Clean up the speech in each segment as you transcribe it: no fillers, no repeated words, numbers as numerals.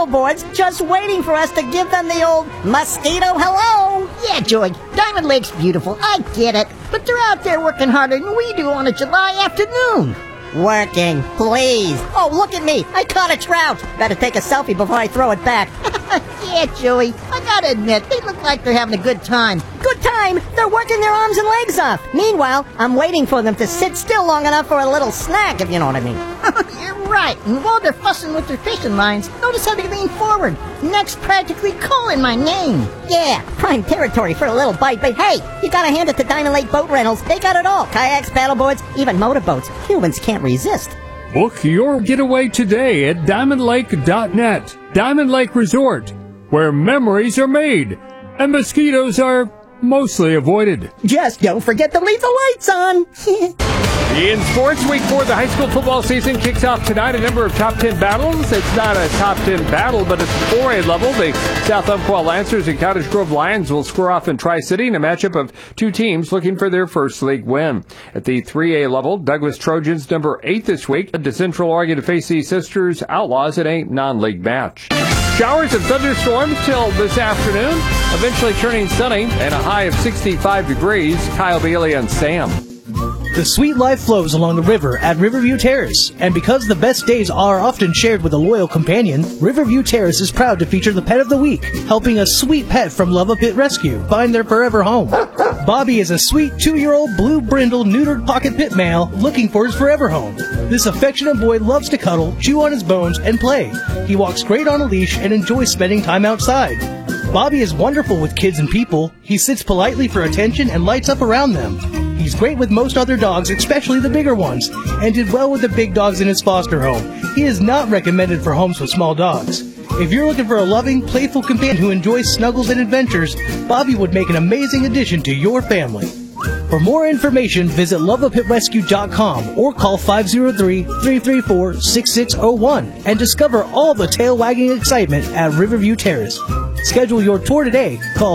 paddleboards just waiting for us to give them the old mosquito hello. Yeah, George, Diamond Lake's beautiful, I get it. But they're out there working harder than we do on a July afternoon. Working, please. Oh, look at me. I caught a trout. Better take a selfie before I throw it back. Yeah, Joey, I gotta admit, they look like they're having a good time. Good time? They're working their arms and legs off. Meanwhile, I'm waiting for them to sit still long enough for a little snack, if you know what I mean. You're right, and while they're fussing with their fishing lines, notice how they lean forward. Neck's practically calling my name. Yeah, prime territory for a little bite, but hey, you gotta hand it to Diamond Lake Boat Rentals. They got it all. Kayaks, paddleboards, even motorboats. Humans can't resist. Book your getaway today at diamondlake.net. Diamond Lake Resort, where memories are made and mosquitoes are mostly avoided. Just don't forget to leave the lights on. In sports, week 4 of the high school football season kicks off tonight. A number of top 10 battles. It's not a top 10 battle, but it's 4A level. The South Umpqua Lancers and Cottage Grove Lions will square off in Tri-City in a matchup of two teams looking for their first league win. At the 3A level, Douglas Trojans, number 8 this week, head to Central Oregon to face the Sisters Outlaws in a non-league match. Showers and thunderstorms till this afternoon, eventually turning sunny and a high of 65 degrees. Kyle Bailey and Sam. The sweet life flows along the river at Riverview Terrace, and because the best days are often shared with a loyal companion, Riverview Terrace is proud to feature the Pet of the Week, helping a sweet pet from Love a Pit Rescue find their forever home. Bobby is a sweet 2-year-old blue brindle neutered pocket pit male looking for his forever home. This affectionate boy loves to cuddle, chew on his bones, and play. He walks great on a leash and enjoys spending time outside. Bobby is wonderful with kids and people. He sits politely for attention and lights up around them. He's great with most other dogs, especially the bigger ones, and did well with the big dogs in his foster home. He is not recommended for homes with small dogs. If you're looking for a loving, playful companion who enjoys snuggles and adventures, Bobby would make an amazing addition to your family. For more information, visit loveapitrescue.com or call 503-334-6601 and discover all the tail-wagging excitement at Riverview Terrace. Schedule your tour today. Call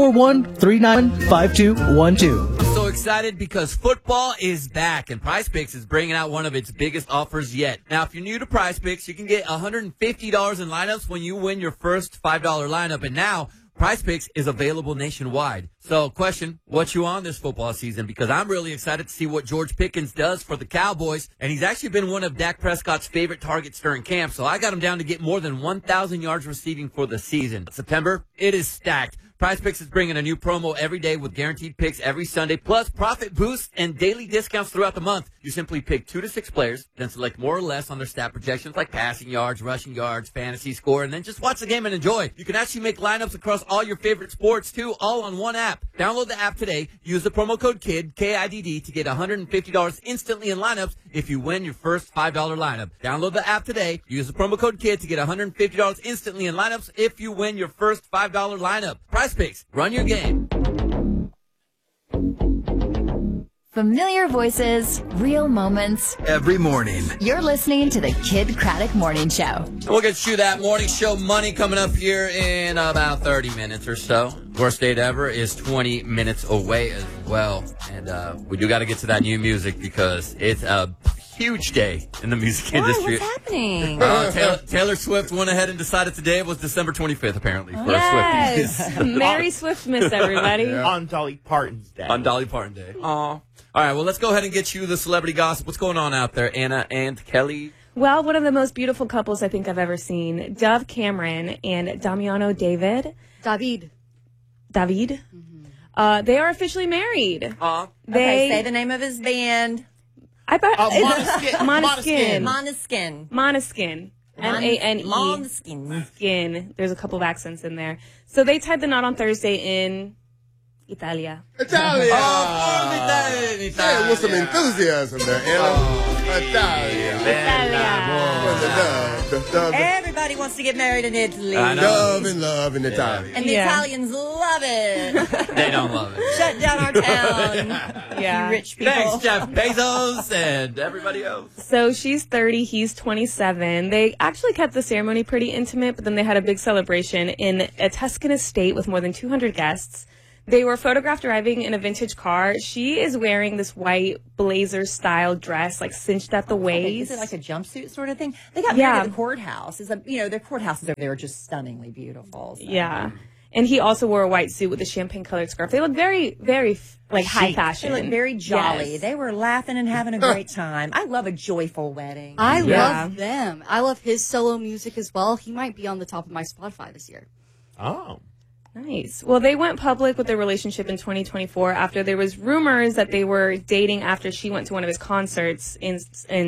541-395212. So excited because football is back and Prize Picks is bringing out one of its biggest offers yet. Now, if you're new to Prize Picks, you can get $150 in lineups when you win your first $5 lineup. And now, Prize Picks is available nationwide. So, question, what you on this football season? Because I'm really excited to see what George Pickens does for the Cowboys. And he's actually been one of Dak Prescott's favorite targets during camp. So I got him down to get more than 1,000 yards receiving for the season. September, it is stacked. Prize Picks is bringing a new promo every day with guaranteed picks every Sunday, plus profit boosts and daily discounts throughout the month. You simply pick 2 to 6 players, then select more or less on their stat projections like passing yards, rushing yards, fantasy score, and then just watch the game and enjoy. You can actually make lineups across all your favorite sports, too, all on one app. Download the app today. Use the promo code KIDD, K-I-D-D, to get $150 instantly in lineups if you win your first $5 lineup. Download the app today. Use the promo code KIDD to get $150 instantly in lineups if you win your first $5 lineup. Prize Picks. Run your game. Familiar voices, real moments. Every morning. You're listening to the Kid Craddock Morning Show. We'll get you that morning show money coming up here in about 30 minutes or so. Worst date ever is 20 minutes away as well. And we do got to get to that new music because it's a huge day in the music industry. What's happening? Taylor Swift went ahead and decided today was December 25th, apparently. For Yes. Merry Swiftmas, everybody. Yeah. On Dolly Parton's day. On Dolly Parton Day. Aw. All right, well, let's go ahead and get you the celebrity gossip. What's going on out there, Anna and Kelly? Well, one of the most beautiful couples I think I've ever seen, Dove Cameron and Damiano David. David. Mm-hmm. They are officially married. Okay, say the name of his band. Måneskin. Måneskin. M-A-N-E. Måneskin. Skin. There's a couple of accents in there. So they tied the knot on Thursday in Italia. Italia! Oh, Italia. With some enthusiasm there, Anna. Italia. Everybody wants to get married in Italy. Love and love in Italia. And the Italians love it. They don't love it. Shut down our town. Yeah. You rich people. Thanks, Jeff Bezos and everybody else. So she's 30, he's 27. They actually kept the ceremony pretty intimate, but then they had a big celebration in a Tuscan estate with more than 200 guests. They were photographed arriving in a vintage car. She is wearing this white blazer-style dress, like cinched at the waist. Is it like a jumpsuit sort of thing? They got married at the courthouse. Their courthouses over there are just stunningly beautiful. So. Yeah. And he also wore a white suit with a champagne-colored scarf. They look very, very, high fashion. They look very jolly. Yes. They were laughing and having a great time. I love a joyful wedding. I love them. I love his solo music as well. He might be on the top of my Spotify this year. Oh. Nice. Well, they went public with their relationship in 2024 after there was rumors that they were dating after she went to one of his concerts in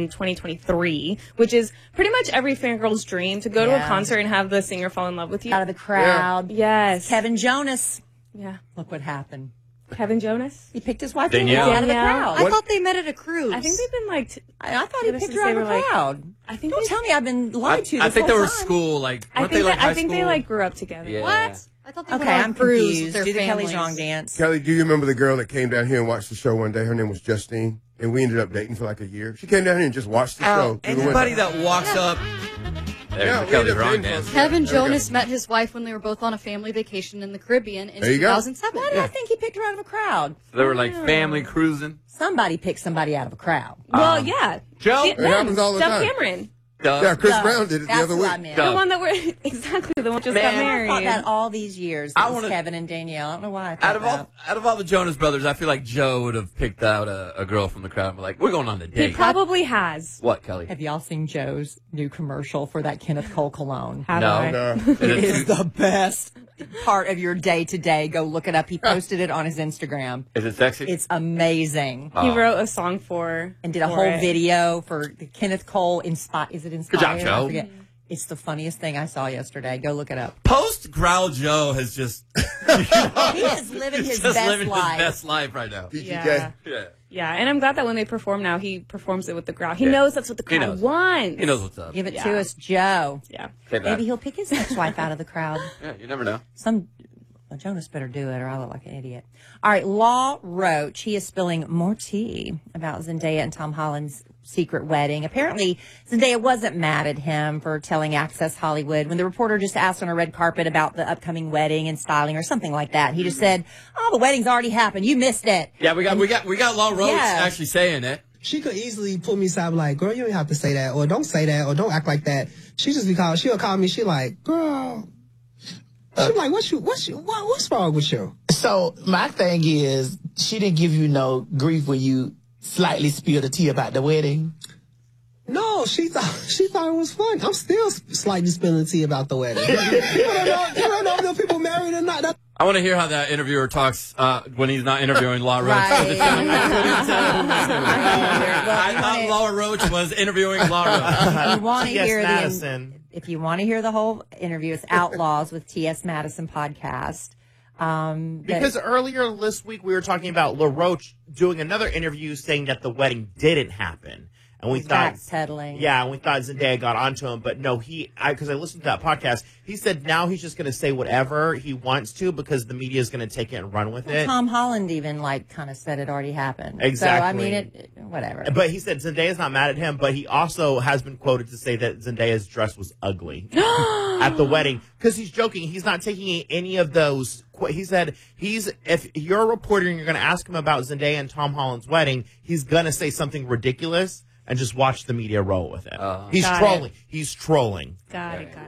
2023, which is pretty much every fangirl's dream, to go to a concert and have the singer fall in love with you. Out of the crowd. Yeah. Yes. Kevin Jonas. Yeah. Look what happened. Kevin Jonas? He picked his wife Danielle. out of the crowd. I thought they met at a cruise. I think they've been I thought he picked her out of the crowd. Don't tell me I've been lied to. I think they whole were time. school, like, I weren't they like high think school? they grew up together. Yeah. What? I thought they Okay, went on I'm a cruise with confused. their Do the Kelly families. Jong dance. Kelly, do you remember the girl that came down here and watched the show one day? Her name was Justine, and we ended up dating for like a year. She came down here and just watched the show. through the Anybody window. that walks up. There's Yeah, the we Kelly ended up Wrong dating dance. for- Kevin There we go. Jonas met his wife when they were both on a family vacation in the Caribbean in There you go. 2007. Why did I think he picked her out of a crowd? They were like family cruising. Somebody picked somebody out of a crowd. Well, yeah. Joe? It happens all the Dove time. Cameron. Yeah, Chris Brown did it the That's other what week. I meant. The one that we're exactly the one just got I married. thought that all these years. I It was wanna- Kevin and Danielle. I don't know why I thought Out of all the Jonas Brothers, I feel like Joe would have picked out a girl from the crowd and be like, we're going on a He date. probably has. What, Kelly? Have y'all seen Joe's new commercial for that Kenneth Cole cologne? Have No. I? No. It is the best part of your day to day. Go look it up. He posted it on his Instagram. Is it sexy? It's amazing. He wrote a song for And did a for whole it. video for the Kenneth Cole Inspire. Is it Inspired? job, Joe. I forget. It's the funniest thing I saw yesterday. Go look it up. Post Growl Joe has just He is living his just best living life. his best life right now. Yeah. Yeah. Yeah, and I'm glad that when they perform now, he performs it with the crowd. He knows that's what the He crowd knows. wants. He knows what's up. Give it to us, Joe. Yeah. Say that. Maybe he'll pick his ex-wife out of the crowd. Yeah, you never know. Well, Jonas better do it or I look like an idiot. All right, Law Roach. He is spilling more tea about Zendaya and Tom Holland's secret wedding. Apparently, Zendaya wasn't mad at him for telling Access Hollywood when the reporter just asked on a red carpet about the upcoming wedding and styling or something like that. He just said, "Oh, the wedding's already happened. You missed it." Yeah, we got Law Roach actually saying it. She could easily pull me aside, like, girl, you don't have to say that, or don't say that, or don't act like that. She'll call me, she like, girl. She's like, what's wrong with you? So my thing is, she didn't give you no grief when you slightly spilled the tea about the wedding. No, she thought it was fun. I'm still slightly spilling tea about the wedding. you don't know if people married or not. I want to hear how that interviewer talks when he's not interviewing Law Roach. Right. I thought Law Roach was interviewing Law Roach. You want to hear Madison. if you want to hear the whole interview, it's Outlaws with T.S. Madison podcast. Because earlier this week we were talking about LaRoche doing another interview saying that the wedding didn't happen. And we thought, backpedaling. yeah, and we thought Zendaya got onto him, but no, because I listened to that podcast, he said now he's just going to say whatever he wants to because the media is going to take it and run with it. Tom Holland even kind of said it already happened. Exactly. So I mean, whatever. But he said Zendaya's not mad at him, but he also has been quoted to say that Zendaya's dress was ugly at the wedding because he's joking. He's not taking any of those. He said if you're a reporter and you're going to ask him about Zendaya and Tom Holland's wedding, he's going to say something ridiculous. And just watch the media roll with it. He's trolling. He's trolling. Got it.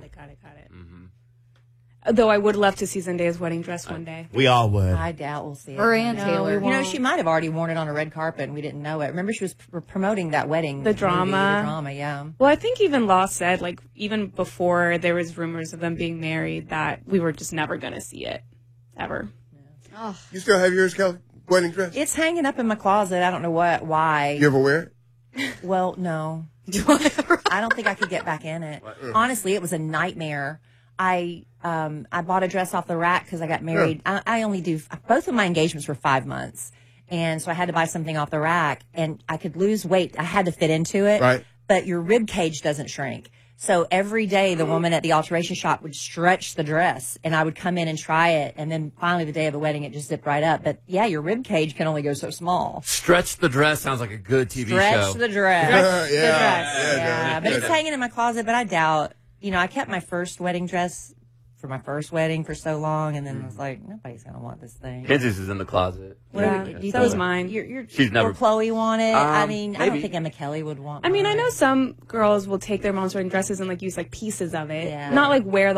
Though I would love to see Zendaya's wedding dress one day. We all would. I doubt we'll see it. Her and No, Taylor. You know, she might have already worn it on a red carpet and we didn't know it. Remember, she was promoting that wedding. The movie, drama. The drama, yeah. Well, I think even Law said, even before there was rumors of them being married, that we were just never going to see it. Ever. Oh. You still have yours, Kelly? Wedding dress? It's hanging up in my closet. I don't know why. You ever wear it? Well, no. I don't think I could get back in it. Honestly, it was a nightmare. I bought a dress off the rack because I got married. I only do both of my engagements were 5 months, and so I had to buy something off the rack. And I could lose weight. I had to fit into it. Right. But your rib cage doesn't shrink. So every day, the woman at the alteration shop would stretch the dress, and I would come in and try it. And then finally, the day of the wedding, it just zipped right up. But yeah, your rib cage can only go so small. Stretch the Dress sounds like a good TV show. Stretch the dress. Yeah. Yeah. But it's hanging in my closet, but I doubt. I kept my first wedding dress for my first wedding for so long, and then I was like, nobody's gonna want this thing. Kenzie's is in the closet. So is mine. She's never. Will Chloe want it? I mean, I don't maybe. think Emma Kelly would want. I mean, I mine. know some girls will take their mom's wedding dresses and like use like pieces of it, Yeah. not like wear the